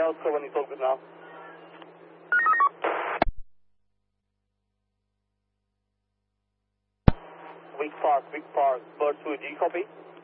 miles per when he's all good now. Weak park, bird 2, do you copy?